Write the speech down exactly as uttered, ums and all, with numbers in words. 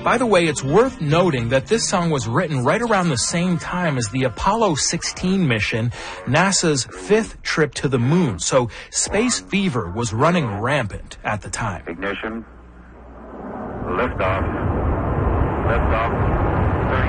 By the way, it's worth noting that this song was written right around the same time as the Apollo sixteen mission, NASA's fifth trip to the moon. So space fever was running rampant at the time. Ignition. Liftoff. Liftoff.